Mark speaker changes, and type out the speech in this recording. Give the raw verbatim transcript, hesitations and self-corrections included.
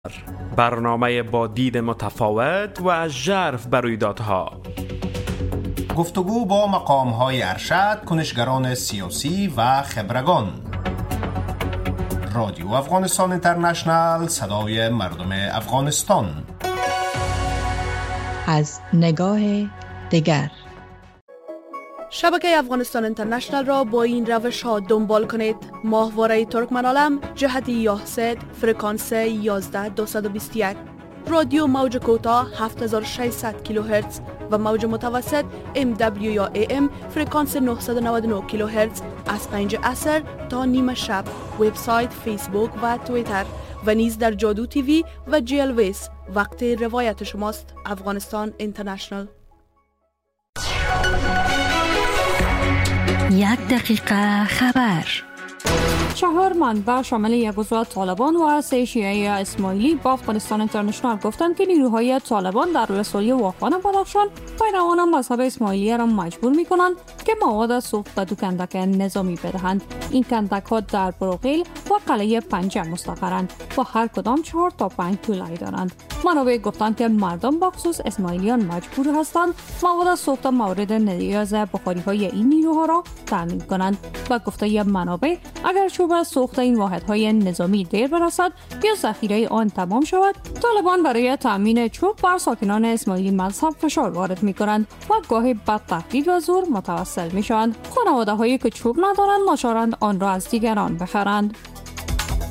Speaker 1: برنامه با دید متفاوت و ژرف بر رویدادها.
Speaker 2: گفتگو با مقام‌های ارشد، کنشگران سیاسی و خبرگان. رادیو افغانستان اینترنشنال، صدای مردم افغانستان.
Speaker 3: از نگاه دیگر.
Speaker 4: شبکه افغانستان اینترنشنال را با این روش ها دنبال کنید: ماهواره ترکمن‌عالم جهت یاهسد فرکانس یازده دویست و بیست و یک، رادیو موج کوتاه هفت هزار و ششصد کیلوهرتز و موج متوسط ام دبلیو یا ای ام فرکانس نهصد و نود و نه کیلوهرتز از پنج عصر تا نیمه شب. وبسایت، فیسبوک و توییتر و نیز در جادو تیوی و جی ال ویس. وقت روایت شماست. افغانستان اینترنشنال.
Speaker 5: یک دقیقه خبر.
Speaker 6: چهار منبع شامل یک عضو طالبان و سه شیعه اسماعیلی با افغانستان اینترنشنال گفتند که نیروهای طالبان در ولسوالی واخان بدخشان پیروان مذهب اسماعیلی را مجبور می‌کنند که مواد سوخت به دو کندک نظامی بدهند. این کندک ها در بروغیل و قلعه پنجه مستقرند و هر کدام چهار تا پنج طولایی دارند. منابع گفتند که مردم با خصوص اسماعیلیان مجبور هستند مواد سوخت مورد نیاز بخاری‌های این نیروها را تامین کنند. و گفته منابع اگر چوب سوخت این واحدهای نظامی دیر برسد یا ذخیره آن تمام شود، طالبان برای تامین چوب بر ساکنان اسماعیلی مذهب فشار وارد می‌کنند و گاهی به تهدید و زور متوسل می‌شوند. خانواده‌هایی که چوب ندارند ناچارند آن را از دیگران بخرند.